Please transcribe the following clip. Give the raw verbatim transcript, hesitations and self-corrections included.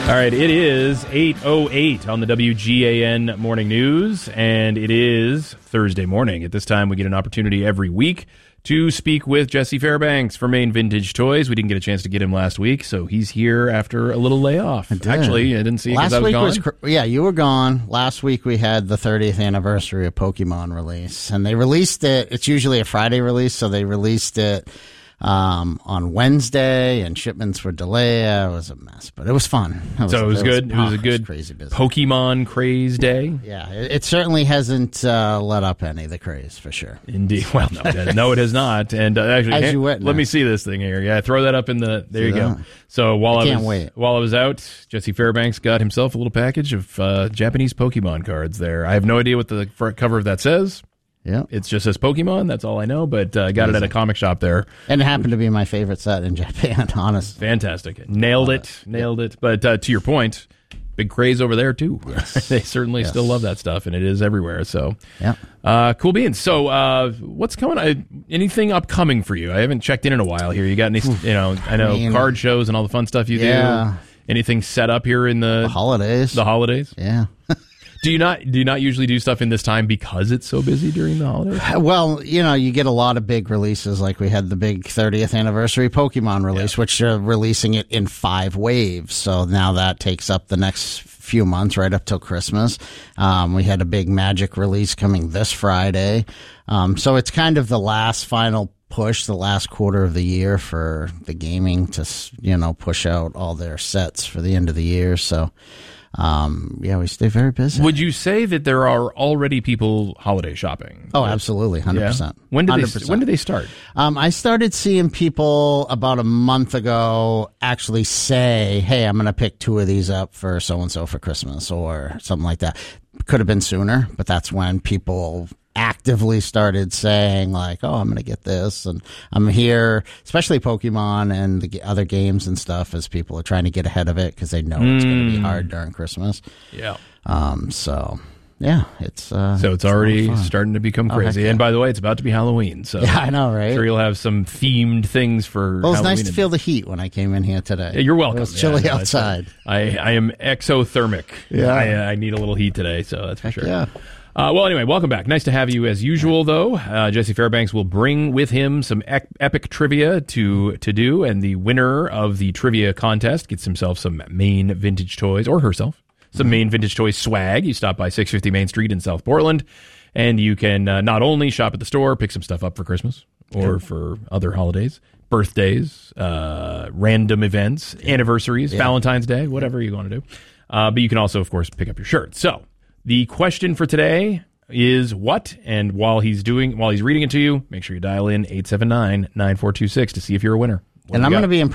All right, it is eight oh eight on the W G A N Morning News, and it is Thursday morning. At this time, we get an opportunity every week to speak with Jesse Fairbanks from Maine Vintage Toys. We didn't get a chance to get him last week, so he's here after a little layoff. I Actually, I didn't see you because I was week gone. Was cr- yeah, you were gone. Last week we had the thirtieth anniversary of Pokemon release, and they released it. It's usually a Friday release, so they released it um, on Wednesday, and shipments were delayed. It was a mess, but it was fun. It was, so it was it good. Was, it was oh, a good was crazy business. Pokemon craze day. Yeah, it, it certainly hasn't uh, let up any of the craze for sure. Indeed. Well, no, it- no, it has not. And uh, actually, As hey, you witness. let me see this thing here. Yeah, throw that up in the. There See you go. that? So while I I, can't was wait. while I was out, Jesse Fairbanks got himself a little package of uh, Japanese Pokemon cards. There, I have no idea what the front cover of that says. Yeah, It just says Pokemon. That's all I know. But uh, got it at a comic shop there. and it happened to be my favorite set in Japan. Honestly, Fantastic. Nailed it. Nailed it. But uh, to your point, big craze over there too. Yes. They certainly Yes. still love that stuff, and it is everywhere. So, yeah. uh, cool beans. So, uh, what's coming? Uh, anything upcoming for you? I haven't checked in in a while here. You got any? You know, I know I mean, card shows and all the fun stuff you yeah. do. Anything set up here in the, The holidays. the holidays? yeah. Do you not do you not usually do stuff in this time because it's so busy during the holidays? Well, you know, you get a lot of big releases. Like we had the big thirtieth anniversary Pokemon release, Yeah. which are releasing it in five waves. So now that takes up the next few months, right up till Christmas. Um, we had a big Magic release coming this Friday. Um, so it's kind of the last final push, the last quarter of the year for the gaming to, you know, push out all their sets for the end of the year. So, um, yeah, we stay very busy. Would you say that there are already people holiday shopping? Oh, absolutely, one hundred Yeah. percent. When did one hundred they percent. when did they start? Um, I started seeing people about a month ago actually say, hey, I'm going to pick two of these up for so-and-so for Christmas or something like that. Could have been sooner, but that's when people actively started saying like, oh, I'm going to get this. And I'm here, especially Pokemon and the g- other games and stuff, as people are trying to get ahead of it because they know it's going to be hard during Christmas. Yeah. Um, so... Yeah, it's uh, So it's a lot of already fun. starting to become Oh, crazy. heck yeah. And by the way, it's about to be Halloween. So Yeah, I know, right? I'm sure you'll have some themed things for Well, it's Halloween. nice to feel the heat when I came in here today. Yeah, you're welcome. It was chilly Yeah, no, it's, uh, outside. I, I am exothermic. Yeah. I, I need a little heat today, so that's for Heck sure. yeah. Uh, well, anyway, welcome back. Nice to have you as usual, though. Uh, Jesse Fairbanks will bring with him some ec- epic trivia to to do, and the winner of the trivia contest gets himself some Maine Vintage Toys, or herself, some Maine Vintage Toys swag. You stop by six fifty Main Street in South Portland, and you can uh, not only shop at the store, pick some stuff up for Christmas or for other holidays, birthdays, uh, random events, anniversaries, Valentine's Day, whatever you want to do. Uh, but you can also, of course, pick up your shirt. So the question for today is what? And while he's doing, while he's reading it to you, make sure you dial in eight seven nine, nine four two six to see if you're a winner. What And do I'm you going got? to be